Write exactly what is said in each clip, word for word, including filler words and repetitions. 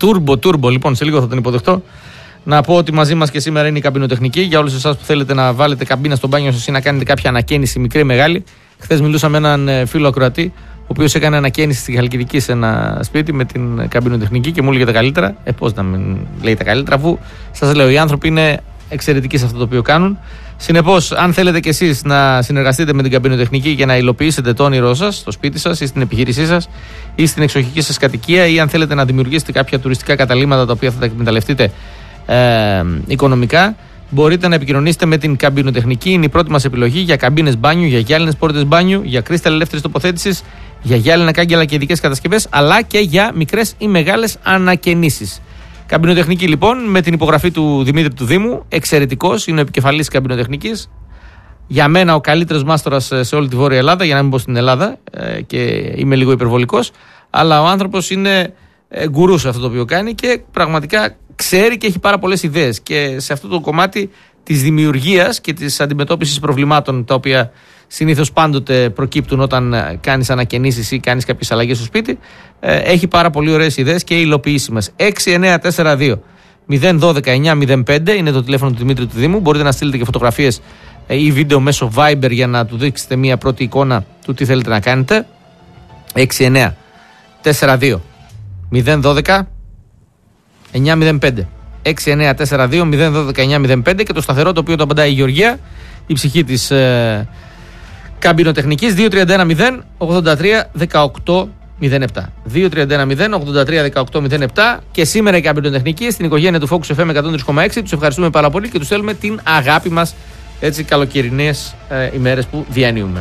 Τούρμπο, τούρμπο. Λοιπόν, σε λίγο θα τον υποδεχτώ. Να πω ότι μαζί μας και σήμερα είναι η καμπινοτεχνική. Για όλους εσάς που θέλετε να βάλετε καμπίνα στο μπάνιο σας ή να κάνετε κάποια ανακαίνιση μικρή ή μεγάλη. Χθες μιλούσα με έναν φίλο ακροατή, ο οποίος έκανε ανακαίνιση στη Χαλκιδική σε ένα σπίτι με την καμπινοτεχνική και μου έλεγε τα καλύτερα. Ε, πώς να μην λέει τα καλύτερα, αφού σας λέω, οι άνθρωποι είναι εξαιρετικοί σε αυτό το οποίο κάνουν. Συνεπώς, αν θέλετε κι εσείς να συνεργαστείτε με την καμπινοτεχνική για να υλοποιήσετε το όνειρό σας στο σπίτι σας ή στην επιχείρησή σας ή στην εξοχική σας κατοικία, ή αν θέλετε να δημιουργήσετε κάποια τουριστικά καταλύματα τα οποία θα τα εκμεταλλευτείτε ε, οικονομικά, μπορείτε να επικοινωνήσετε με την καμπινοτεχνική. Είναι η πρώτη μας επιλογή για καμπίνες μπάνιου, για γυάλινες πόρτες μπάνιου, για κρίσταλ ελεύθερης τοποθέτησης, για γυάλινα κάγκελα και ειδικές κατασκευές, αλλά και για μικρές ή μεγάλες ανακαινήσεις. Καμπινοτεχνική λοιπόν, με την υπογραφή του Δημήτρη του Δήμου, εξαιρετικός, είναι ο επικεφαλής καμπινοτεχνικής. Για μένα ο καλύτερος μάστορας σε όλη τη Βόρεια Ελλάδα, για να μην πω στην Ελλάδα, και είμαι λίγο υπερβολικός, αλλά ο άνθρωπος είναι γκουρού σε αυτό το οποίο κάνει και πραγματικά ξέρει και έχει πάρα πολλές ιδέες. Και σε αυτό το κομμάτι της δημιουργίας και της αντιμετώπισης προβλημάτων, τα οποία συνήθως πάντοτε προκύπτουν όταν κάνεις ανακαινήσεις ή κάνεις κάποιες αλλαγές στο σπίτι, έχει πάρα πολύ ωραίες ιδέες και υλοποιήσιμες. έξι εννιά τέσσερα δύο μηδέν ένα δύο εννιά μηδέν πέντε είναι το τηλέφωνο του Δημήτρη του Δήμου. Μπορείτε να στείλετε και φωτογραφίες ή βίντεο μέσω Viber για να του δείξετε μια πρώτη εικόνα του τι θέλετε να κάνετε. έξι εννιά τέσσερα δύο μηδέν ένα δύο εννιά μηδέν πέντε έξι εννιά τέσσερα δύο μηδέν ένα δύο εννιά μηδέν πέντε και το σταθερό, το οποίο το απαντάει η Γεωργία, η ψυχή της ε, καμπινοτεχνικής, δύο τρία ένα μηδέν ογδόντα τρία δεκαοκτώ μηδέν επτά δύο τρία ένα μηδέν ογδόντα τρία δεκαοκτώ μηδέν επτά. Και σήμερα η καμπινοτεχνική στην οικογένεια του Focus εφ εμ εκατόν τρία κόμμα έξι. Τους ευχαριστούμε πάρα πολύ και τους θέλουμε την αγάπη μας, έτσι, καλοκαιρινές ε, ημέρες που διανύουμε.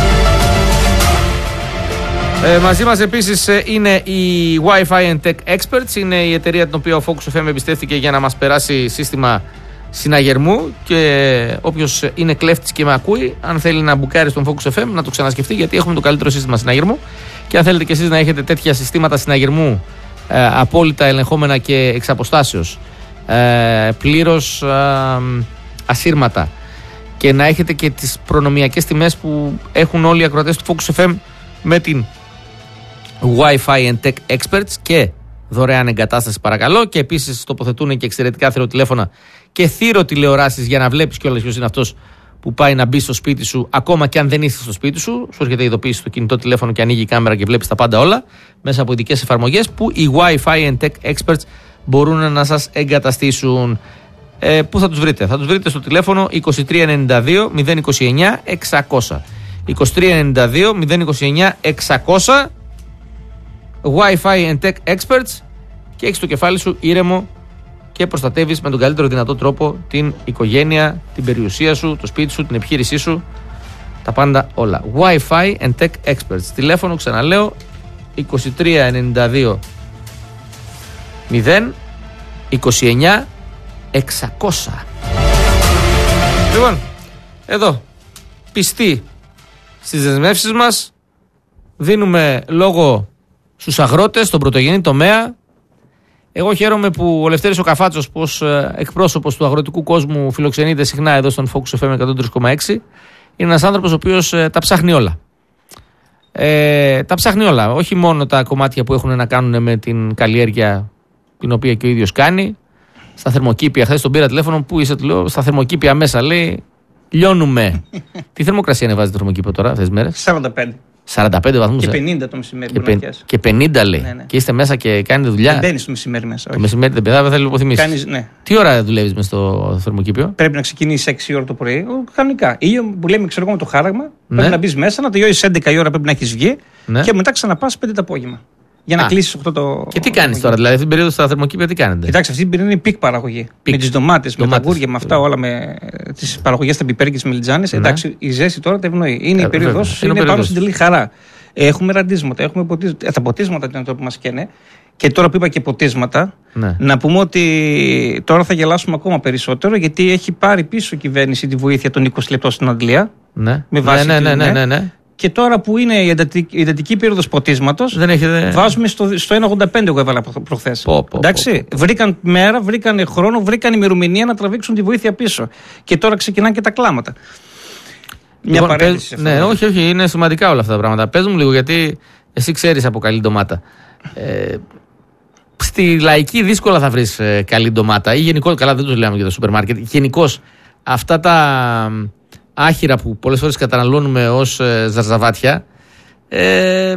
Ε, μαζί μας επίσης ε, είναι η Wi-Fi and Tech Experts. Είναι η εταιρεία την οποία ο Focus εφ εμ εμπιστεύτηκε για να μας περάσει σύστημα συναγερμού, και όποιος είναι κλέφτης και με ακούει, αν θέλει να μπουκάρει στον Focus εφ εμ, να το ξανασκεφτεί, γιατί έχουμε το καλύτερο σύστημα συναγερμού. Και αν θέλετε και εσείς να έχετε τέτοια συστήματα συναγερμού ε, απόλυτα ελεγχόμενα και εξ αποστάσεως, ε, πλήρως ε, ασύρματα, και να έχετε και τις προνομιακές τιμές που έχουν όλοι οι ακροατές του Focus εφ εμ με την Wi-Fi and Tech Experts, και δωρεάν εγκατάσταση παρακαλώ, και επίσης τοποθετούν και εξαιρετικά θηροτηλέφωνα και θηροτηλεοράσεις για να βλέπεις κιόλας ποιος είναι αυτός που πάει να μπει στο σπίτι σου, ακόμα και αν δεν είσαι στο σπίτι σου. Σου έρχεται ειδοποίηση στο κινητό τηλέφωνο και ανοίγει η κάμερα και βλέπεις τα πάντα όλα μέσα από ειδικές εφαρμογές που οι Wi-Fi and Tech Experts μπορούν να σας εγκαταστήσουν. Ε, πού θα τους βρείτε? Θα τους βρείτε στο τηλέφωνο είκοσι τρία ενενήντα δύο μηδέν είκοσι εννιά εξακόσια είκοσι τρία ενενήντα δύο μηδέν είκοσι εννιά εξακόσια. Wi-Fi and Tech Experts, και έχεις το κεφάλι σου ήρεμο και προστατεύεις με τον καλύτερο δυνατό τρόπο την οικογένεια, την περιουσία σου, το σπίτι σου, την επιχείρησή σου, τα πάντα όλα. Wi-Fi and Tech Experts. Τηλέφωνο, ξαναλέω, είκοσι τρία ενενήντα δύο μηδέν είκοσι εννιά εξακόσια. Λοιπόν, εδώ, πιστοί στις δεσμεύσεις μας, δίνουμε λόγο στους αγρότες, στον πρωτογενή τομέα. Εγώ χαίρομαι που ο Λευτέρης ο Καφάτσος, πως εκπρόσωπος του αγροτικού κόσμου, φιλοξενείται συχνά εδώ στον Focus εφ εμ εκατόν τρία κόμμα έξι. Είναι ένας άνθρωπος ο οποίος ε, τα ψάχνει όλα. Ε, τα ψάχνει όλα. Όχι μόνο τα κομμάτια που έχουν να κάνουν με την καλλιέργεια, την οποία και ο ίδιος κάνει. Στα θερμοκήπια, χθες τον πήρα τηλέφωνο, πού είσαι, του λέω, στα θερμοκήπια μέσα, λέει, λιώνουμε. Τι θερμοκρασία ανεβάζει το θερμοκήπιο τώρα, αυτές τις μέρες? σαράντα πέντε. σαράντα πέντε βαθμούς. Και πενήντα το μεσημέρι. Και, πεν, και πενήντα λέει. Ναι, ναι. Και είστε μέσα και κάνετε δουλειά. Δεν μπαίνεις το μεσημέρι μέσα. Το όχι. Μεσημέρι δεν πεθάει, θα θέλω να υποθυμίσεις. Κάνεις, ναι. Τι ώρα δουλεύεις μες στο θερμοκήπιο? Πρέπει να ξεκινήσεις έξι ώρα το πρωί. Κανονικά. Ή που λέμε, ξέρω εγώ, με το χάραγμα. Ναι. Πρέπει να μπεις μέσα, να τελειώσεις έντεκα η ώρα, πρέπει να έχεις βγει. Ναι. Και μετά ξαναπάς πέντε το απόγευμα. Για να κλείσεις οκτώ το. Και τι κάνεις τώρα, δηλαδή, αυτή την περίοδο στα θερμοκήπια, τι κάνετε? Κοιτάξτε, αυτή την περίοδο είναι πικ παραγωγή. Πικ. Με τις ντομάτες, με τα αυγούρια, με αυτά όλα, με τις παραγωγές, τα πιπέρια και τις μελιτζάνες. Εντάξει, η ζέστη τώρα τα ευνοεί. Είναι η περίοδος, είναι πάνω στην τελή χαρά. Έχουμε ραντίσματα, έχουμε ποτίσματα. Τα ποτίσματα είναι αυτό που μας καίνε. Και τώρα που είπα και ποτίσματα, ναι. Να πούμε ότι τώρα θα γελάσουμε ακόμα περισσότερο, γιατί έχει πάρει πίσω η κυβέρνηση τη βοήθεια των είκοσι λεπτών στην Αγγλία. Ναι, με βάση ναι, ναι, ναι, ναι, ναι. Και τώρα που είναι η εντατική, η εντατική περίοδος ποτίσματος, έχετε... βάζουμε στο, στο ένα ογδόντα πέντε, εγώ έβαλα προχθές. Πω, πω, Εντάξει, πω, πω. Βρήκαν μέρα, βρήκαν χρόνο, βρήκαν ημερομηνία να τραβήξουν τη βοήθεια πίσω. Και τώρα ξεκινάνε και τα κλάματα. Μια λοιπόν, παρένθεση. Πες, ναι, όχι, όχι, είναι σημαντικά όλα αυτά τα πράγματα. Πες μου λίγο, γιατί εσύ ξέρεις από καλή ντομάτα. Ε, στη λαϊκή δύσκολα θα βρεις ε, καλή ντομάτα. Ή γενικώς, καλά δεν τους λέμε για το σούπερ μάρκετ. Γενικώς αυτά τα άχυρα που πολλές φορές καταναλώνουμε ως ε, ζαρζαβάτια. Ε,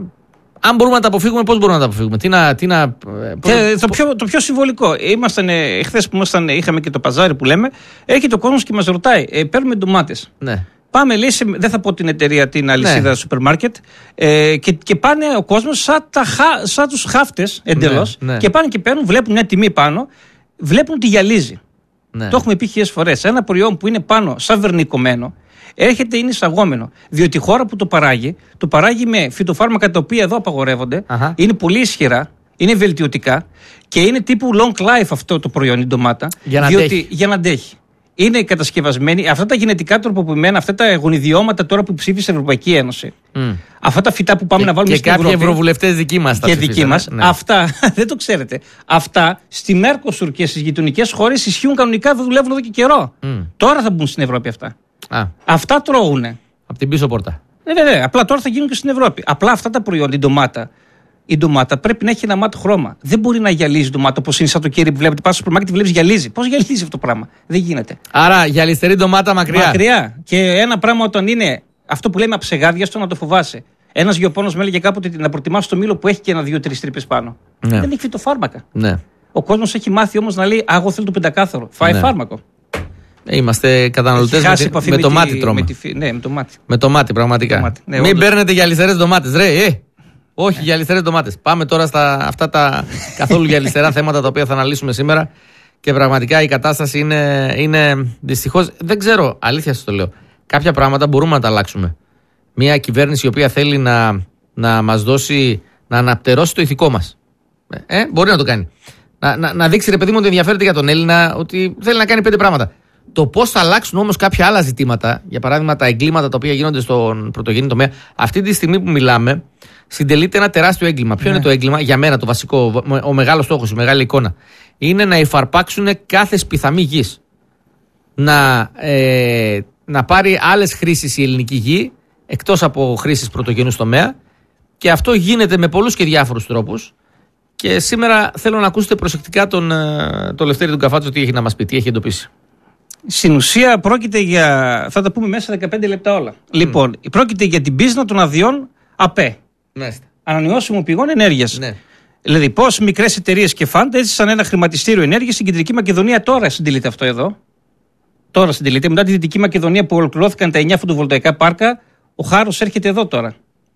αν μπορούμε να τα αποφύγουμε, πώς μπορούμε να τα αποφύγουμε. Τι να, τι να, πώς... Και το, πιο, το πιο συμβολικό. Ήμασταν, εχθές που ήμασταν, είχαμε και το παζάρι που λέμε, έρχεται ο κόσμος και μας ρωτάει, ε, παίρνουμε ντομάτες. Ναι. Πάμε, λέει, σε, δεν θα πω την εταιρεία, την αλυσίδα ναι. σούπερ μάρκετ, ε, και, και πάνε ο κόσμος σαν, τα, σαν τους χάφτες εντελώς, ναι, ναι. και πάνε και παίρνουν, βλέπουν μια τιμή πάνω, βλέπουν ότι γυαλίζει. Ναι. Το έχουμε πει χιλιάδες φορές. Ένα προϊόν που είναι πάνω σαν βερνικωμένο, έρχεται, είναι εισαγόμενο. Διότι η χώρα που το παράγει, το παράγει με φυτοφάρμακα τα οποία εδώ απαγορεύονται, Αχα. είναι πολύ ισχυρά, είναι βελτιωτικά και είναι τύπου long life αυτό το προϊόν, η ντομάτα. Για να διότι, αντέχει. Για να αντέχει. Είναι κατασκευασμένοι. Αυτά τα γενετικά τροποποιημένα, αυτά τα γονιδιώματα τώρα που ψήφισε η Ευρωπαϊκή Ένωση. Mm. Αυτά τα φυτά που πάμε και, να βάλουμε και στην Ευρώπη. Και κάποιοι ευρωβουλευτές δικοί μας τα Και δικοί μας. Ναι. Αυτά, δεν το ξέρετε. Αυτά στη Μέρκοσουρ και στις γειτονικές χώρες ισχύουν κανονικά, δεν δουλεύουν εδώ και καιρό. Mm. Τώρα θα μπουν στην Ευρώπη αυτά. Α. Αυτά τρώουνε. Από την πίσω πόρτα. Ναι, βέβαια. Απλά τώρα θα γίνουν και στην Ευρώπη. Απλά αυτά τα προϊόντα, η ντομάτα, η ντομάτα πρέπει να έχει ένα μάτ χρώμα. Δεν μπορεί να γυαλίζει η ντομάτα όπως είναι σαν το κέρι που βλέπετε. Πας στο σούπερ μάρκετ, βλέπει γυαλίζει. Πώς γυαλίζει αυτό το πράγμα. Δεν γίνεται. Άρα γυαλιστερή ντομάτα μακριά. Μακριά. Και ένα πράγμα όταν είναι αυτό που λέμε αψεγάδιαστο να το φοβάσαι. Ένα γεωπόνος με έλεγε κάποτε να προτιμάσει το μήλο που έχει και ένα-δύο-τρει τρύπες πάνω. Ναι. Δεν έχει φυτοφάρμακα. Ναι. Ο κόσμος έχει μάθει όμως να λέει Α, εγώ θέλω το πεντακάθαρο. Φάει ναι. φάρμακο. Είμαστε καταναλωτές με, με, με το μάτι τρώμε. Με, τη, ναι, με το μάτι. Με το μάτι, πραγματικά. Το μάτι. Ναι, Μην όντως. παίρνετε γυαλιστερές ντομάτες, ρε, ε! Όχι, γυαλιστερές ντομάτες. Πάμε τώρα στα αυτά τα καθόλου γυαλιστερά θέματα τα οποία θα αναλύσουμε σήμερα. Και πραγματικά η κατάσταση είναι, είναι δυστυχώς. Δεν ξέρω, αλήθεια σας το λέω. Κάποια πράγματα μπορούμε να τα αλλάξουμε. Μια κυβέρνηση η οποία θέλει να, να μας δώσει, να αναπτερώσει το ηθικό μας. Ε, μπορεί να το κάνει. Να, να, να δείξει ρε παιδί μου ότι ενδιαφέρεται για τον Έλληνα, ότι θέλει να κάνει πέντε πράγματα. Το πώς θα αλλάξουν όμως κάποια άλλα ζητήματα, για παράδειγμα τα εγκλήματα τα οποία γίνονται στον πρωτογενή τομέα, αυτή τη στιγμή που μιλάμε, συντελείται ένα τεράστιο έγκλημα. Ποιο ναι. είναι το έγκλημα, για μένα το βασικό, ο μεγάλος στόχος, η μεγάλη εικόνα. Είναι να υφαρπάξουν κάθε σπιθαμή γης. Να, ε, να πάρει άλλες χρήσεις η ελληνική γη, εκτός από χρήσεις πρωτογενούς τομέα, και αυτό γίνεται με πολλούς και διάφορους τρόπους. Και σήμερα θέλω να ακούσετε προσεκτικά τον, τον Λευτέρη τον Καφάτσο τι έχει να μας πει, τι έχει εντοπίσει. Στην ουσία πρόκειται για. Θα τα πούμε μέσα σε δεκαπέντε λεπτά όλα. Mm. Λοιπόν, πρόκειται για την πίσνα των αδειών ΑΠΕ. Ναι. Ανανεώσιμων πηγών ενέργειας. Ναι. Δηλαδή, πώς μικρές εταιρείες και φαντ έζησαν ένα χρηματιστήριο ενέργειας στην Κεντρική Μακεδονία. Τώρα συντελείται αυτό εδώ. Τώρα συντελείται. Μετά τη Δυτική Μακεδονία που ολοκληρώθηκαν τα εννιά φωτοβολταϊκά πάρκα, ο χάρος έρχεται εδώ τώρα.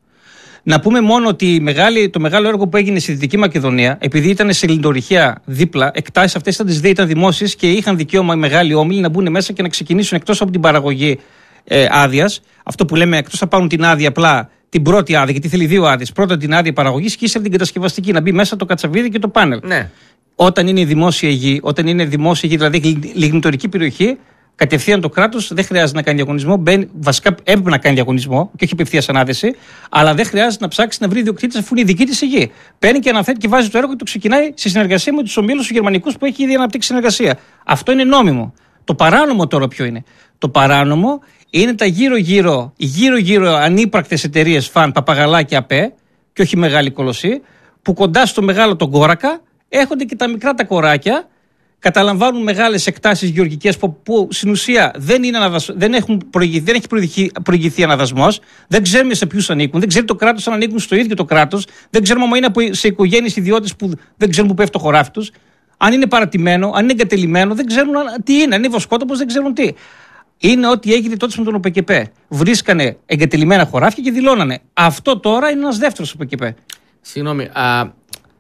Να πούμε μόνο ότι μεγάλη, το μεγάλο έργο που έγινε στη Δυτική Μακεδονία, επειδή ήταν σε λιντορυχεία δίπλα, εκτάσεις αυτές ήταν τις ΔΕΗ, ήταν δημόσιες και είχαν δικαίωμα οι μεγάλοι όμιλοι να μπουν μέσα και να ξεκινήσουν εκτός από την παραγωγή ε, άδειας. Αυτό που λέμε, εκτός να πάρουν την άδεια, απλά την πρώτη άδεια, γιατί θέλει δύο άδειες. Πρώτα την άδεια παραγωγής και ύστερα την κατασκευαστική, να μπει μέσα το κατσαβίδι και το πάνελ. Ναι. Όταν είναι δημόσια γη, όταν είναι δημόσια γη, δηλαδή λιγνητορική περιοχή, κατευθείαν το κράτος δεν χρειάζεται να κάνει διαγωνισμό. Μπαίνει, βασικά έπρεπε να κάνει διαγωνισμό και όχι απευθείας ανάθεση, αλλά δεν χρειάζεται να ψάξει να βρει ιδιοκτήτη αφού είναι η δική της η γη. Παίρνει και αναθέτει και βάζει το έργο και το ξεκινάει σε συνεργασία με τους ομίλους του γερμανικούς που έχει ήδη αναπτύξει συνεργασία. Αυτό είναι νόμιμο. Το παράνομο τώρα ποιο είναι? Το παράνομο είναι τα γύρω-γύρω, γύρω-γύρω ανύπαρκτες εταιρείες φαν, παπαγαλάκια ΑΠΕ και όχι μεγάλη κολοσσή, που κοντά στο μεγάλο τον κόρακα έχονται και τα μικρά τα κοράκια. Καταλαμβάνουν μεγάλες εκτάσεις γεωργικές που, που στην ουσία δεν, είναι αναδασ... δεν, έχουν προηγηθεί, δεν έχει προηγηθεί, προηγηθεί αναδασμός, δεν ξέρουμε σε ποιους ανήκουν, δεν ξέρει το κράτος αν ανήκουν στο ίδιο το κράτος, δεν ξέρουμε αν είναι σε οικογένειες ιδιώτες που δεν ξέρουν που πέφτει το χωράφι τους, αν είναι παρατημένο, αν είναι εγκατελειμμένο, δεν ξέρουν τι είναι, αν είναι βοσκότοπος, δεν ξέρουν τι. Είναι ό,τι έγινε τότε με τον ΟΠΕΚΕΠΕ. Βρίσκανε εγκατελειμμένα χωράφια και δηλώνανε. Αυτό τώρα είναι ένας δεύτερος ΟΠΕΚΕΠΕ. Συγγνώμη. Α...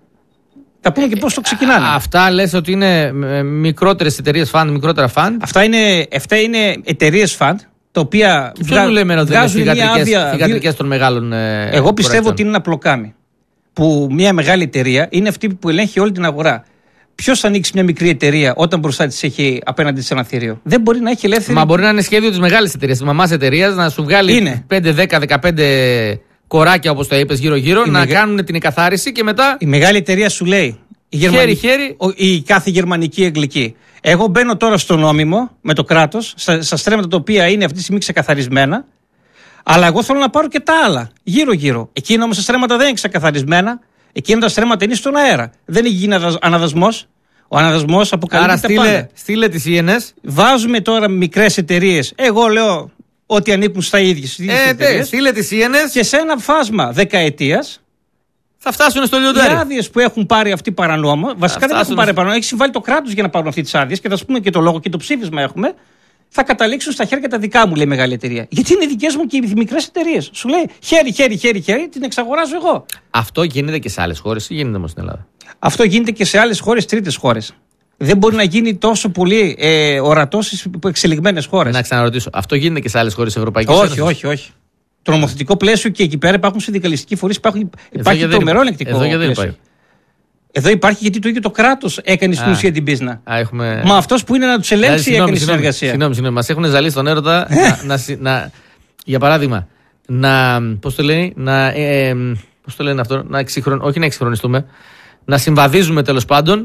Θα πούμε και πώς το ξεκινάνε. Α, αυτά λες ότι είναι μικρότερες εταιρείες φαντ, μικρότερα φαντ. Αυτά είναι, αυτά είναι εταιρείες φαντ, τα οποία βγα... λέμε ότι είναι θυγατρικές των μεγάλων. Ε, Εγώ πιστεύω ότι είναι ένα πλοκάμι. Που μια μεγάλη εταιρεία είναι αυτή που ελέγχει όλη την αγορά. Ποιος θα ανοίξει μια μικρή εταιρεία όταν μπροστά της έχει απέναντι σε ένα θηρίο? Δεν μπορεί να έχει ελεύθερη. Μα μπορεί να είναι σχέδιο της μεγάλης εταιρείας, της μαμάς εταιρείας, να σου βγάλει πέντε, δέκα, δεκαπέντε κοράκια, όπως το είπες, γύρω-γύρω, η να μεγα... κάνουν την εκαθάριση και μετά. Η μεγάλη εταιρεία σου λέει. Η χέρι, χέρι. Η κάθε γερμανική εγγλική. Εγώ μπαίνω τώρα στο νόμιμο με το κράτος, στα, στα στρέμματα τα οποία είναι αυτή τη στιγμή ξεκαθαρισμένα, αλλά εγώ θέλω να πάρω και τα άλλα, γύρω-γύρω. Εκείνα όμως τα στρέμματα δεν είναι ξεκαθαρισμένα, Εκείνα τα στρέμματα είναι στον αέρα. Δεν έχει γίνει αναδασμός. Ο αναδασμός αποκαλύπτει. Άρα στείλε, πάντα. στείλε τις ι εν ες. Βάζουμε τώρα μικρές εταιρείες. Εγώ λέω ότι ανήκουν στα ίδια. Ε, στείλε τις ι εν ες. Και σε ένα φάσμα δεκαετίας θα φτάσουν στο λιοντάρι. Οι άδειες που έχουν πάρει αυτοί παρανόμω, βασικά δεν έχουν πάρει παρανόμω, έχει συμβάλει το κράτος για να πάρουν αυτές τις άδειες και θα σου πούμε και το λόγο και το ψήφισμα έχουμε. Θα καταλήξουν στα χέρια τα δικά μου, λέει η μεγάλη εταιρεία. Γιατί είναι δικές μου και οι μικρές εταιρείες. Σου λέει χέρι, χέρι, χέρι, χέρι, την εξαγοράζω εγώ. Αυτό γίνεται και σε άλλες χώρες ή γίνεται όμως στην Ελλάδα? Αυτό γίνεται και σε άλλες χώρες, τρίτες χώρες. Δεν μπορεί να γίνει τόσο πολύ ε, ορατό στις εξελιγμένες χώρες. Να ξαναρωτήσω, αυτό γίνεται και σε άλλες χώρες Ευρωπαϊκής Ένωσης? Όχι, όχι, όχι. Το νομοθετικό πλαίσιο και εκεί πέρα υπάρχουν συνδικαλιστικοί φορείς, υπάρχει, υπάρχει τρομερό ελεγκτικό πλαίσιο. Εδώ υπάρχει. Εδώ υπάρχει γιατί το ίδιο το κράτος έκανε στην ουσία την πίσνα. Α, έχουμε... Μα αυτός που είναι να τους ελέγξει δηλαδή, έκανε συνεργασία. Συγγνώμη, συγγνώμη. Μας έχουν ζαλίσει τον έρωτα να, να, να, για παράδειγμα, να, πώς το λένε, να, ε, πώς το λένε αυτό, να εξυγχρον, όχι να εξυγχρονιστούμε, να συμβαδίζουμε τέλος πάντων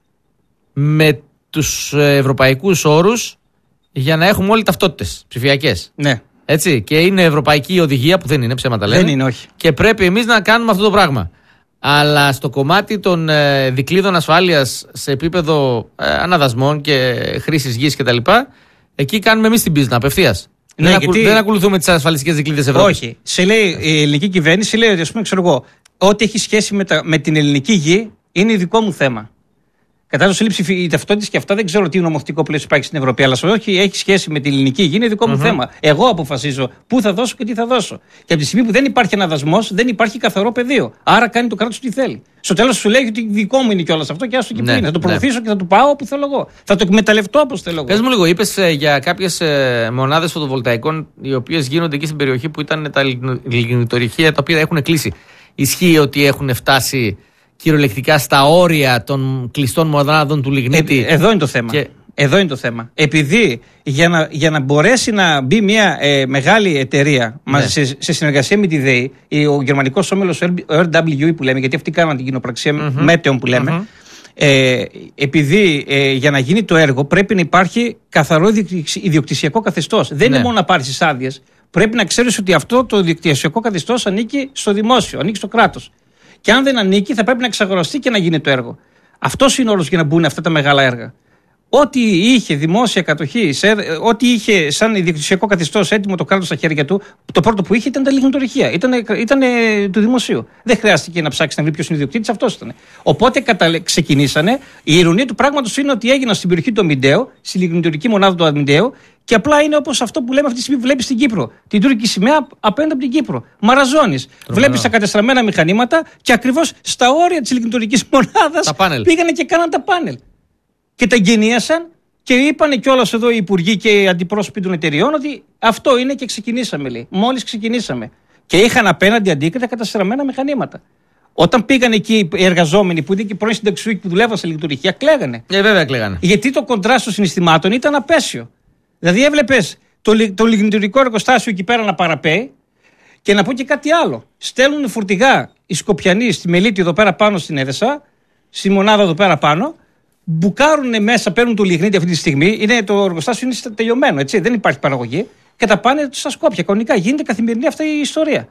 με τους ευρωπαϊκούς όρους για να έχουμε όλοι ταυτότητες ψηφιακές. Ναι. Έτσι, και είναι ευρωπαϊκή οδηγία που δεν είναι, ψέματα λένε. Δεν είναι, όχι. Και πρέπει εμείς να κάνουμε αυτό το πράγμα. Αλλά στο κομμάτι των ε, δικλείδων ασφάλειας σε επίπεδο ε, αναδασμών και χρήσης γης κτλ., εκεί κάνουμε εμείς την πίσνα απευθείας. Ναι, δεν, γιατί... ακου, δεν ακολουθούμε τις ασφαλιστικές δικλείδες Ευρώπης. Όχι. Σε λέει η ελληνική κυβέρνηση, λέει ότι ας πούμε, ξέρω εγώ, ό,τι έχει σχέση με, τα, με την ελληνική γη είναι δικό μου θέμα. Κατάλαβε λήψη η ταυτότητα και αυτά δεν ξέρω τι νομοθετικό πλαίσιο υπάρχει στην Ευρώπη, αλλά όχι έχει σχέση με την ελληνική γη, είναι δικό μου mm-hmm. θέμα. Εγώ αποφασίζω πού θα δώσω και τι θα δώσω. Και από τη στιγμή που δεν υπάρχει αναδασμός, δεν υπάρχει καθαρό πεδίο. Άρα κάνει το κράτος τι θέλει. Στο τέλος σου λέει ότι δικό μου είναι κιόλας αυτό και άστο και ναι, που είναι. Θα το προωθήσω ναι. και θα το πάω όπου θέλω εγώ. Θα το εκμεταλλευτώ όπως θέλω εγώ. Πες μου λίγο, είπες ε, για κάποιες ε, μονάδες φωτοβολταϊκών οι οποίες γίνονται εκεί στην περιοχή που ήταν τα λιγνητορυχεία τα οποία έχουν κλείσει. Ισχύει ότι έχουν φτάσει κυριολεκτικά στα όρια των κλειστών μονάδων του λιγνίτη? Ε, εδώ είναι το θέμα. Και... Εδώ είναι το θέμα. Επειδή για να, για να μπορέσει να μπει μια ε, μεγάλη εταιρεία ναι. μαζί, σε, σε συνεργασία με τη ΔΕΗ, ο γερμανικός όμιλος ο αρ ντάμπλιου ι που λέμε, γιατί αυτοί κάναν την κοινοπραξία mm-hmm. μέτεων που λέμε, mm-hmm. ε, επειδή ε, για να γίνει το έργο πρέπει να υπάρχει καθαρό ιδιοκτησιακό καθεστώς. Δεν ναι. είναι μόνο να πάρεις τις άδειες. Πρέπει να ξέρεις ότι αυτό το ιδιοκτησιακό καθεστώς ανήκει στο δημόσιο, ανήκει στο κράτος. Και αν δεν ανήκει, θα πρέπει να εξαγοραστεί και να γίνει το έργο. Αυτός είναι ο όρος για να μπουν αυτά τα μεγάλα έργα. Ό,τι είχε δημόσια κατοχή, σε, ό,τι είχε σαν ιδιοκτησιακό καθεστώς έτοιμο το κράτος στα χέρια του, το πρώτο που είχε ήταν τα λιγνητορυχεία. Ήταν, ήταν του δημοσίου. Δεν χρειάστηκε να ψάξει να βρει ποιος είναι ο ιδιοκτήτης, αυτός ήταν. Οπότε κατα... ξεκινήσανε. Η ειρωνία του πράγματος είναι ότι έγιναν στην περιοχή του Αμιντέου, στη λιγνητορική μονάδα του Αμιντέου, και απλά είναι όπως αυτό που λέμε αυτή τη στιγμή που βλέπεις στην Κύπρο. Την τουρκική σημαία απέναντι από την Κύπρο. Μαραζώνεις. Βλέπεις τα κατεστραμμένα μηχανήματα και ακριβώς στα όρια της λιγνητορικής μονάδας πήγανε και κάναν τα πάνελ. Και τα εγγενίασαν και είπανε κιόλας εδώ οι υπουργοί και οι αντιπρόσωποι των εταιριών ότι αυτό είναι και ξεκινήσαμε, λέει. Μόλις ξεκινήσαμε. Και είχαν απέναντι αντίκριτα καταστραμμένα μηχανήματα. Όταν πήγαν εκεί οι εργαζόμενοι που ήταν και πρώην συνταξιούχοι που δουλεύαν σε λειτουργία, κλαίγανε. Ε, βέβαια κλαίγανε. Γιατί το κοντράστ των συναισθημάτων ήταν απέσιο. Δηλαδή έβλεπες το, το λιγνητορικό εργοστάσιο εκεί πέρα να παραπέει και να πω και κάτι άλλο. Στέλνουν φορτηγά οι Σκοπιανοί στη Μελίτη εδώ πέρα πάνω στην Έδεσα, στη μονάδα εδώ πέρα πάνω. Μπουκάρουν μέσα, παίρνουν το λιγνίτη αυτή τη στιγμή. Είναι, το εργοστάσιο είναι τελειωμένο, έτσι, δεν υπάρχει παραγωγή. Και τα πάνε στα Σκόπια. Κανονικά γίνεται καθημερινή αυτή η ιστορία.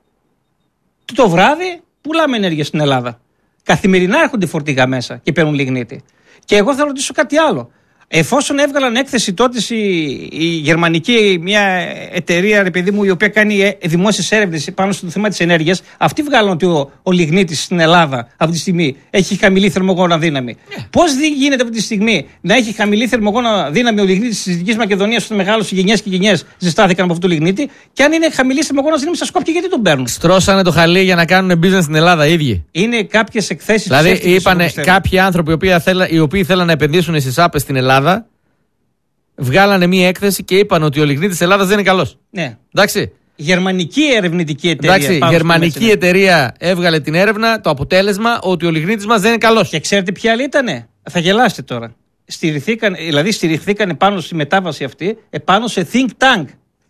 Το βράδυ πουλάμε ενέργεια στην Ελλάδα. Καθημερινά έρχονται φορτηγά μέσα και παίρνουν λιγνίτη. Και εγώ θα ρωτήσω κάτι άλλο. Εφόσον έβγαλαν έκθεση τότε η, η γερμανική μια εταιρεία, ρε παιδί μου, η οποία κάνει δημόσιες έρευνες πάνω στο θέμα της ενέργειας, αυτοί βγάλαν ότι ο, ο λιγνίτης στην Ελλάδα αυτή τη στιγμή έχει χαμηλή θερμογόνα δύναμη. Yeah. Πώς γίνεται αυτή τη στιγμή να έχει χαμηλή θερμογόνα δύναμη ο λιγνίτης της Δυτικής Μακεδονίας, όταν μεγάλωσε γενιές και γενιές ζεστάθηκαν από αυτό το λιγνίτη, και αν είναι χαμηλή θερμογόνα δύναμη στα Σκόπια, γιατί τον παίρνουν? Στρώσανε το χαλί για να κάνουν business στην Ελλάδα οι ίδιοι. Είναι κάποιες εκθέσεις. Δηλαδή είπαν κάποιοι άνθρωποι οι οποίοι, θέλα, οι οποίοι θέλαν να επενδύσουν στις άπες στην Ελλάδα. Βγάλανε μία έκθεση και είπαν ότι ο λιγνίτης της Ελλάδας δεν είναι καλός. Ναι. Εντάξει. Γερμανική ερευνητική εταιρεία. Εντάξει, γερμανική εταιρεία έβγαλε την έρευνα, το αποτέλεσμα ότι ο λιγνίτης μας δεν είναι καλός. Και ξέρετε ποια άλλη ήτανε? Θα γελάσετε τώρα. Στηριχθήκαν, δηλαδή στηριχθήκαν πάνω στη μετάβαση αυτή, επάνω σε think tank.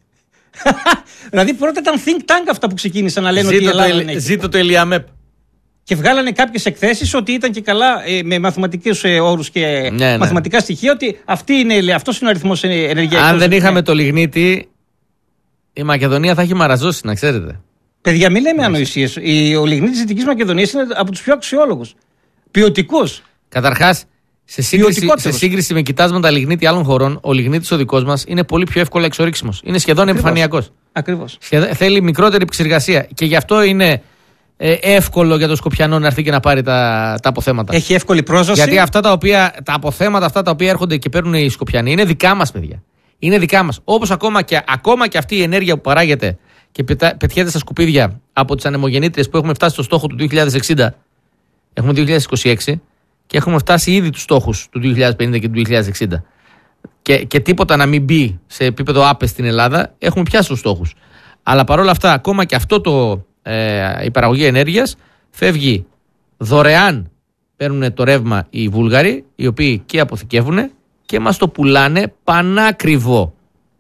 Δηλαδή πρώτα ήταν think tank αυτά που ξεκίνησαν να λένε. Ζήτω ότι η Ελλάδα είναι. Ζήτω το Ελιαμέπ. Και βγάλανε κάποιες εκθέσεις ότι ήταν και καλά ε, με μαθηματικούς ε, όρους και ναι, μαθηματικά ναι. στοιχεία, ότι αυτή είναι, αυτός είναι ο αριθμός ενεργειακός. Αν δεν είχαμε ναι. το λιγνίτη, η Μακεδονία θα έχει μαραζώσει, να ξέρετε. Παιδιά, μην λέμε ανοησίες. Ο λιγνίτης της Δυτικής Μακεδονίας είναι από τους πιο αξιόλογους. Ποιοτικούς. Καταρχάς, σε σύγκριση, σε σύγκριση με κοιτάσματα λιγνίτη άλλων χωρών, ο λιγνίτης ο δικός μας είναι πολύ πιο εύκολα εξορίξιμος. Είναι σχεδόν επιφανειακός. Ακριβώς. Θέλει μικρότερη επεξεργασία. Και γι' αυτό είναι ε, εύκολο για το Σκοπιανό να έρθει και να πάρει τα, τα αποθέματα. Έχει εύκολη πρόσβαση. Γιατί αυτά τα, οποία, τα αποθέματα αυτά τα οποία έρχονται και παίρνουν οι Σκοπιανοί είναι δικά μας, παιδιά. Είναι δικά μας. Όπως ακόμα και, ακόμα και αυτή η ενέργεια που παράγεται και πετά, πετιέται στα σκουπίδια από τις ανεμογεννήτριες που έχουμε φτάσει στο στόχο του δύο χιλιάδες εξήντα. Έχουμε δύο χιλιάδες είκοσι έξι και έχουμε φτάσει ήδη τους στόχους του δύο χιλιάδες πενήντα και του δύο χιλιάδες εξήντα. Και, και τίποτα να μην μπει σε επίπεδο άπες στην Ελλάδα, έχουμε πιάσει τους στόχους. Αλλά παρόλα αυτά, ακόμα και αυτό το, ε, η παραγωγή ενέργειας φεύγει δωρεάν. Παίρνουν το ρεύμα οι Βούλγαροι, οι οποίοι και αποθηκεύουν και μας το πουλάνε πανάκριβο.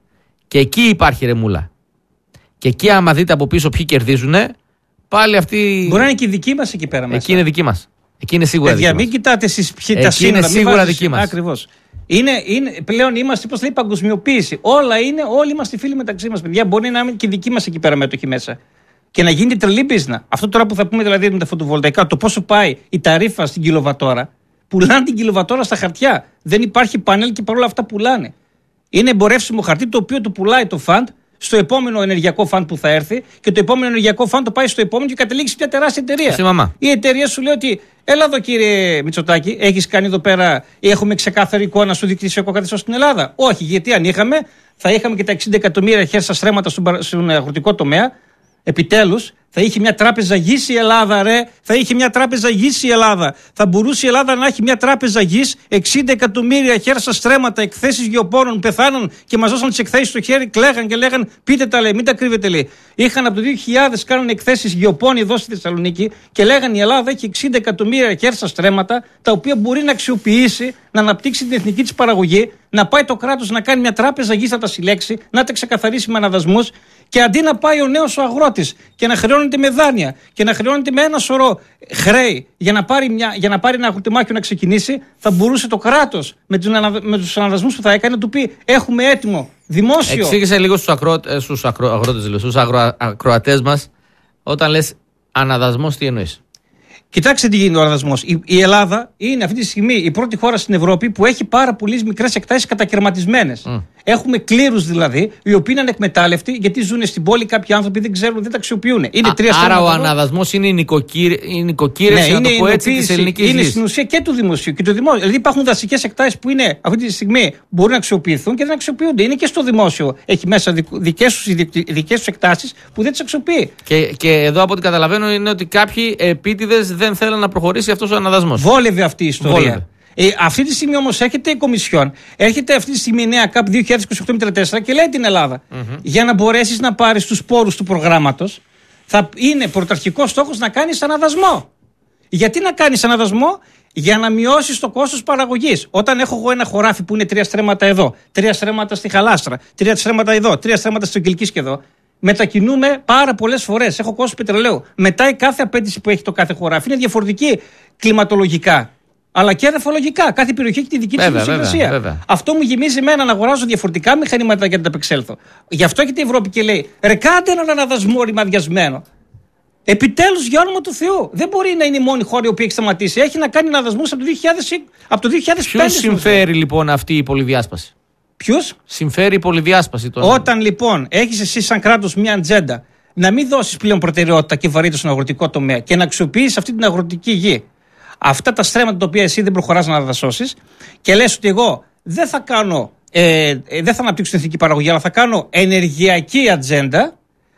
Και εκεί υπάρχει ρεμούλα. Και εκεί, άμα δείτε από πίσω ποιοι κερδίζουν, πάλι αυτοί. Μπορεί να είναι και οι δικοί μας εκεί πέρα μέσα. Εκεί είναι δικοί μας. Εκεί είναι σίγουρα δικοί μας. Μην κοιτάτε εσείς τα σύνορα. Είναι σίγουρα δικοί μας. Ακριβώς. Είναι, είναι, πλέον είμαστε, πώς λέει, παγκοσμιοποίηση. Όλα είναι, όλοι είμαστε φίλοι μεταξύ μας, παιδιά. Μπορεί να είναι και οι δικοί μας εκεί πέρα μέτοχοι μέσα. Και να γίνει τρελή business. Αυτό τώρα που θα πούμε δηλαδή με τα φωτοβολταϊκά, το πόσο πάει η ταρίφα στην κιλοβατόρα. Πουλάνε την κιλοβατόρα στα χαρτιά. Δεν υπάρχει πανέλ και παρόλα αυτά πουλάνε. Είναι εμπορεύσιμο χαρτί το οποίο το πουλάει το φαντ στο επόμενο ενεργειακό φαντ που θα έρθει και το επόμενο ενεργειακό φαντ το πάει στο επόμενο και καταλήγει σε μια τεράστια εταιρεία. Η εταιρεία σου λέει ότι έλα εδώ κύριε Μητσοτάκη, έχεις κάνει εδώ πέρα, έχουμε ξεκάθαρη εικόνα στο δικτυακό καθεστώς στην Ελλάδα. Όχι, γιατί αν είχαμε, θα είχαμε και τα εξήντα εκατομμύρια χέρια στρέμματα στον αγροτικό τομέα. Επιτέλους, θα είχε μια τράπεζα γης η Ελλάδα, ρε. Θα είχε μια τράπεζα γης η Ελλάδα. Θα μπορούσε η Ελλάδα να έχει μια τράπεζα γης, εξήντα εκατομμύρια χέρια στρέμματα, εκθέσεις γεωπόνων, πεθάναν και μας δώσαν τις εκθέσεις στο χέρι, κλαίγαν και λέγαν πείτε τα λέει, μην τα κρύβετε λέει. Είχαν από το δύο χιλιάδες κάνουν εκθέσεις γεωπόνοι εδώ στη Θεσσαλονίκη και λέγαν η Ελλάδα έχει εξήντα εκατομμύρια χέρια στρέμματα, τα οποία μπορεί να αξιοποιήσει, να αναπτύξει την εθνική της παραγωγή, να πάει το κράτος να κάνει μια τράπεζα γης να τα συλλέξει, να τα ξεκαθαρίσει με αναδασμούς. Και αντί να πάει ο νέος ο αγρότης και να χρεώνεται με δάνεια και να χρεώνεται με ένα σωρό χρέη για να πάρει, μια, για να πάρει ένα αγροτεμάχιο να ξεκινήσει, θα μπορούσε το κράτος με τους, με τους αναδασμούς που θα έκανε να του πει: έχουμε έτοιμο δημόσιο. Εξήγησε λίγο στους, ακρο, στους ακρο, αγρότες, στους αγρο, ακροατές μας, όταν λες αναδασμός, τι εννοείς? Κοιτάξτε τι γίνεται ο αναδασμός. Η, η Ελλάδα είναι αυτή τη στιγμή η πρώτη χώρα στην Ευρώπη που έχει πάρα πολλές μικρές εκτάσεις κατακαιρματισμένες. Mm. Έχουμε κλήρους δηλαδή, οι οποίοι είναι ανεκμετάλλευτοι, γιατί ζουν στην πόλη κάποιοι άνθρωποι δεν ξέρουν, δεν τα αξιοποιούν. Είναι Α, τρία άρα ο αναδασμός είναι η νοικοκύρευση, ναι, να το πω έτσι, της ελληνικής γης. Είναι στην ουσία και του δημοσίου. Και του δημόσιου. Δηλαδή υπάρχουν δασικές εκτάσεις που είναι αυτή τη στιγμή μπορούν να αξιοποιηθούν και δεν αξιοποιούνται. Είναι και στο δημόσιο. Έχει μέσα δικές τους εκτάσεις που δεν τις αξιοποιεί. Και, και εδώ από ό,τι καταλαβαίνω είναι ότι κάποιοι επίτηδες δεν θέλουν να προχωρήσει αυτός ο αναδασμός. Βόλευε αυτή η ιστορία. Ε, αυτή τη στιγμή όμως έρχεται η Κομισιόν, έρχεται αυτή τη στιγμή η νέα ΚΑΠ δύο χιλιάδες είκοσι οκτώ τέσσερα και λέει την Ελλάδα. Mm-hmm. Για να μπορέσεις να πάρεις τους πόρους του προγράμματος, θα είναι πρωταρχικός στόχος να κάνεις αναδασμό. Γιατί να κάνεις αναδασμό? Για να μειώσεις το κόστος παραγωγής. Όταν έχω εγώ ένα χωράφι που είναι τρία στρέμματα εδώ, τρία στρέμματα στη Χαλάστρα, τρία στρέμματα εδώ, τρία στρέμματα στο Κιλκής και εδώ, μετακινούμε πάρα πολλές φορές. Έχω κόστος πετρελαίου. Μετά η κάθε απέτηση που έχει το κάθε χωράφι είναι διαφορετική κλιματολογικά. Αλλά και αδεφολογικά. Κάθε περιοχή έχει τη δική της ιδιοσυγκρασία. Αυτό μου γεμίζει εμένα να αγοράζω διαφορετικά μηχανήματα για να τα απεξέλθω. Γι' αυτό και η Ευρώπη και λέει: ρε, κάντε έναν αναδασμό ρημαδιασμένο. Επιτέλους, για όνομα του Θεού. Δεν μπορεί να είναι η μόνη χώρα που έχει σταματήσει. Έχει να κάνει αναδασμούς από το δύο χιλιάδες, από το δύο χιλιάδες πέντε. Ποιους συμφέρει λοιπόν αυτή η πολυδιάσπαση? Ποιους? Συμφέρει η πολυδιάσπαση τώρα. Όταν λοιπόν έχεις εσύ σαν κράτος μια ατζέντα να μην δώσεις πλέον προτεραιότητα και βαρύτητα στον αγροτικό τομέα και να αξιοποιήσεις αυτή την αγροτική γη, αυτά τα στρέμματα τα οποία εσύ δεν προχωράς να αναδασώσεις και λες ότι εγώ δεν θα κάνω, ε, ε, δεν θα αναπτύξω την εθνική παραγωγή, αλλά θα κάνω ενεργειακή ατζέντα,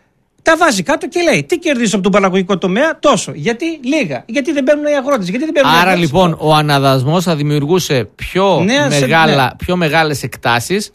τα βάζει κάτω και λέει: τι κερδίζω από τον παραγωγικό τομέα? Τόσο. Γιατί? Λίγα. Γιατί δεν παίρνουν οι αγρότες. Γιατί δεν παίρνουν. Άρα οι λοιπόν ο αναδασμός θα δημιουργούσε πιο, ναι, μεγάλα, ναι. πιο μεγάλες εκτάσεις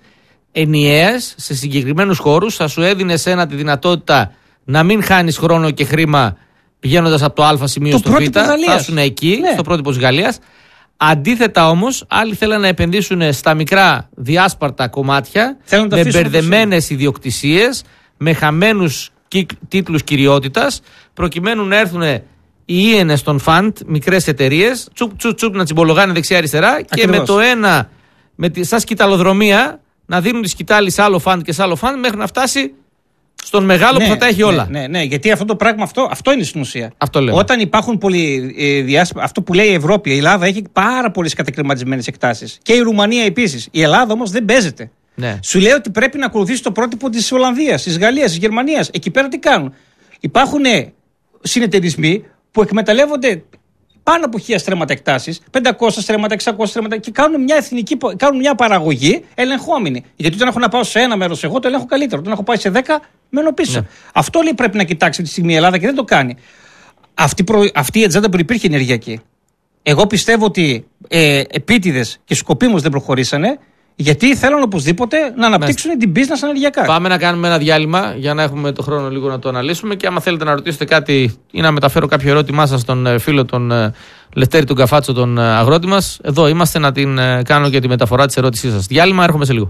ενιαίες σε συγκεκριμένους χώρους, θα σου έδινε σε ένα τη δυνατότητα να μην χάνεις χρόνο και χρήμα πηγαίνοντας από το Α σημείο το στο Β, θα ήσουν εκεί, ναι. στο πρότυπο της Γαλλίας. Αντίθετα όμως, άλλοι θέλουν να επενδύσουν στα μικρά διάσπαρτα κομμάτια, με μπερδεμένες ιδιοκτησίες, με χαμένους τίτλους κυριότητας, προκειμένου να έρθουν οι ίενες των φαντ, μικρές εταιρείες, τσουπ τσουπ τσουπ να τσιμπολογάνε δεξιά-αριστερά. Ακριβώς. Και με το ένα, με τη, σαν σκηταλοδρομία, να δίνουν τη σκητάλη σε άλλο φαντ και σε άλλο φαντ μέχρι να φτάσει στον μεγάλο ναι, που θα τα έχει όλα. Ναι, ναι, ναι, γιατί αυτό το πράγμα αυτό, αυτό είναι στην ουσία. Αυτό λέω. Όταν υπάρχουν πολλοί ε, διάσπα, αυτό που λέει η Ευρώπη, η Ελλάδα έχει πάρα πολλές κατακριματισμένες εκτάσεις. Και η Ρουμανία επίσης. Η Ελλάδα όμως δεν παίζεται. Ναι. Σου λέει ότι πρέπει να ακολουθήσει το πρότυπο της Ολλανδίας, της Γαλλίας, της Γερμανίας. Εκεί πέρα τι κάνουν. Υπάρχουν συνεταιρισμοί που εκμεταλλεύονται πάνω από χίλια στρέμματα εκτάσεις, πεντακόσια στρέμματα, εξακόσια στρέμματα και κάνουν μια, εθνική, κάνουν μια παραγωγή ελεγχόμενη. Γιατί όταν έχω να πάω σε ένα μέρος, εγώ το ελέγχω καλύτερο. Όταν έχω πάει σε δέκα, μένω πίσω. Ναι. Αυτό λέει πρέπει να κοιτάξει τη στιγμή η Ελλάδα και δεν το κάνει. Αυτή, προ, αυτή η ατζέντα που υπήρχε ενεργειακή. Εγώ πιστεύω ότι ε, επίτηδες και σκοπίμως δεν προχωρήσανε. Γιατί θέλουν οπωσδήποτε να αναπτύξουν Μάλιστα. την business ενεργειακά. Πάμε να κάνουμε ένα διάλειμμα για να έχουμε το χρόνο λίγο να το αναλύσουμε. Και άμα θέλετε να ρωτήσετε κάτι ή να μεταφέρω κάποιο ερώτημά σας στον φίλο τον Λευτέρη τον Καφάτσο, τον αγρότη μας, εδώ είμαστε να την κάνω και τη μεταφορά της ερώτησής σας. Διάλειμμα, έρχομαι σε λίγο.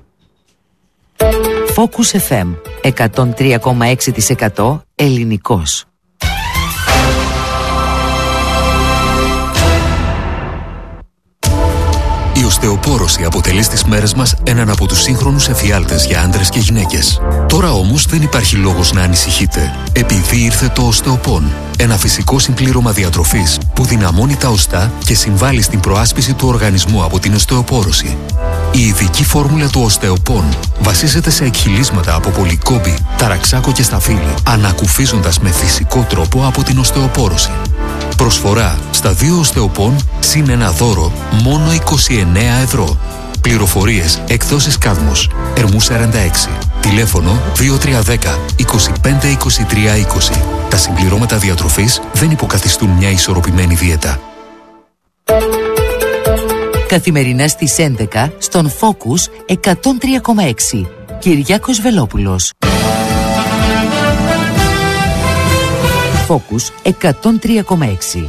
Focus εφ εμ εκατόν τρία κόμμα έξι τοις εκατό ελληνικός. Η οστεοπόρωση αποτελεί στις μέρες μας έναν από τους σύγχρονους εφιάλτες για άντρες και γυναίκες. Τώρα όμως δεν υπάρχει λόγος να ανησυχείτε, επειδή ήρθε το οστεοπόν, ένα φυσικό συμπλήρωμα διατροφής που δυναμώνει τα οστά και συμβάλλει στην προάσπιση του οργανισμού από την οστεοπόρωση. Η ειδική φόρμουλα του οστεοπόν βασίζεται σε εκχυλίσματα από πολυκόμπη, ταραξάκο και σταφύλι, ανακουφίζοντας με φυσικό τρόπο από την οστεοπόρωση. Προσφορά στα δύο οστεοπόν συν ένα δώρο μόνο είκοσι εννέα ευρώ. Πληροφορίες εκδόσεις Κάδμος, Ερμού σαράντα έξι. Τηλέφωνο δύο τρία ένα μηδέν είκοσι πέντε είκοσι τρία είκοσι. Τα συμπληρώματα διατροφής δεν υποκαθιστούν μια ισορροπημένη δίαιτα. Καθημερινά στις έντεκα στον Focus εκατόν τρία κόμμα έξι. Κυριάκος Βελόπουλος. Focus εκατόν τρία κόμμα έξι.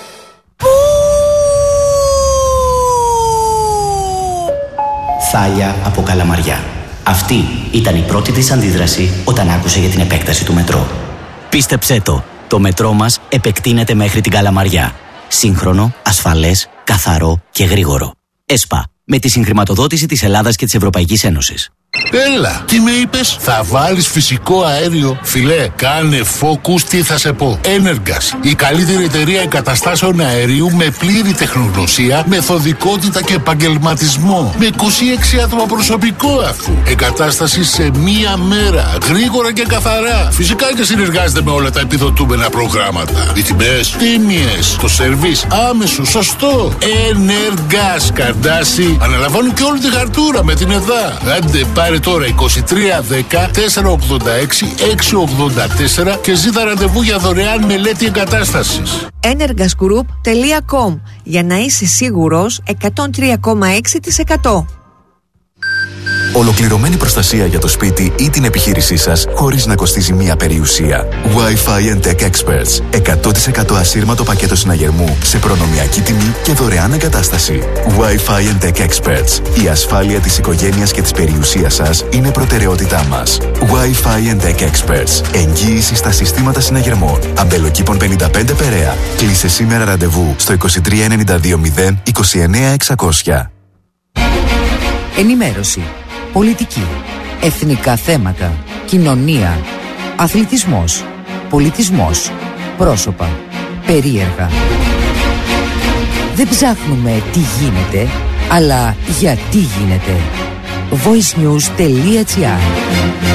Θάλια από Καλαμαριά. Αυτή ήταν η πρώτη της αντίδραση όταν άκουσε για την επέκταση του μετρό. Πίστεψέ το, το μετρό μας επεκτείνεται μέχρι την Καλαμαριά. Σύγχρονο, ασφαλές, καθαρό και γρήγορο. ΕΣΠΑ, με τη συγχρηματοδότηση της Ελλάδας και της Ευρωπαϊκής Ένωσης. Έλα, τι με είπες? Θα βάλεις φυσικό αέριο? Φιλέ, κάνε focus, τι θα σε πω. Energas, η καλύτερη εταιρεία εγκαταστάσεων αερίου με πλήρη τεχνογνωσία, μεθοδικότητα και επαγγελματισμό. Με είκοσι έξι άτομα προσωπικό αφού. Εγκατάσταση σε μία μέρα, γρήγορα και καθαρά. Φυσικά και συνεργάζεται με όλα τα επιδοτούμενα προγράμματα. Οι τιμές τίμιες, το σερβίς άμεσο, σωστό. Energas, Καρντάση, αναλαμβάνουν και όλη τη χαρτούρα με την ΕΔΑ. Άντε, πάρε τώρα είκοσι τρία δέκα τετρακόσια ογδόντα έξι εξακόσια ογδόντα τέσσερα και ζήτα ραντεβού για δωρεάν μελέτη εγκατάστασης. energas group τελεία com για να είσαι σίγουρος εκατόν τρία κόμμα έξι τοις εκατό. Ολοκληρωμένη προστασία για το σπίτι ή την επιχείρησή σας χωρίς να κοστίζει μία περιουσία. Wi-Fi and Tech Experts. εκατό τοις εκατό ασύρματο πακέτο συναγερμού σε προνομιακή τιμή και δωρεάν εγκατάσταση. Wi-Fi and Tech Experts. Η ασφάλεια της οικογένειας και της περιουσίας σας είναι προτεραιότητά μας. Wi-Fi and Tech Experts. Εγγύηση στα συστήματα συναγερμών. Αμπελοκήπων πενήντα πέντε Περαία. Κλείσε σήμερα ραντεβού στο είκοσι τρία ενενήντα δύο μηδέν είκοσι εννέα εξακόσια. Ενημέρωση. Πολιτική, εθνικά θέματα, κοινωνία, αθλητισμός, πολιτισμός, πρόσωπα, περίεργα. Δεν ψάχνουμε τι γίνεται, αλλά γιατί γίνεται. voice news τελεία gr